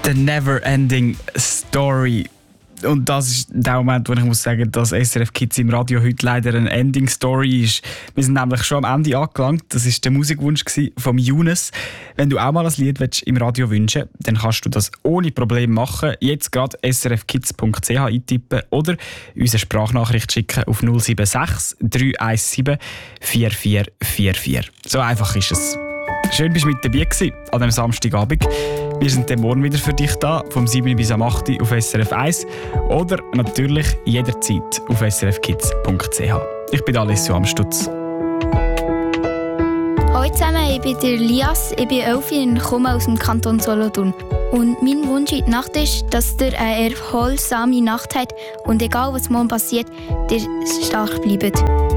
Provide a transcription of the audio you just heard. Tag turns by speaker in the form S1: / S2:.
S1: The Never Ending Story. Und das ist der Moment, wo ich muss sagen, dass SRF Kids im Radio heute leider eine Ending Story ist. Wir sind nämlich schon am Ende angelangt. Das war der Musikwunsch von Younes. Wenn du auch mal ein Lied im Radio wünschen willst, dann kannst du das ohne Problem machen. Jetzt gerade srfkids.ch eintippen oder unsere Sprachnachricht schicken auf 076 317 4444. So einfach ist es. Schön, dass du mit dabei warst an diesem Samstagabend. Wir sind dann morgen wieder für dich da, vom 7 bis am 8 auf SRF 1 oder natürlich jederzeit auf srfkids.ch. Ich bin Alessio Amstutz.
S2: Hallo zusammen, ich bin der Lias, ich bin 11 und komme aus dem Kanton Solothurn. Und mein Wunsch in der Nacht ist, dass ihr eine erholsame Nacht habt und egal was morgen passiert, ihr stark bleibt.